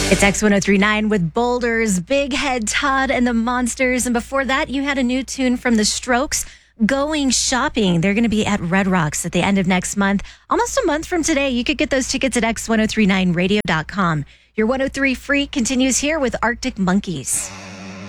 It's X1039 with Boulder's Big Head Todd and the Monsters. And before that, you had a new tune from The Strokes, Going Shopping. They're going to be at Red Rocks at the end of next month. Almost a month from today. You could get those tickets at x1039radio.com. Your 103 Free continues here with Arctic Monkeys.